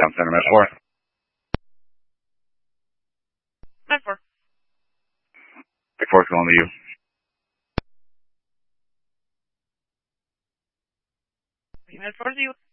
Town Center, Med 4. Med 4. Med 4 is going to you. Med 4 to you.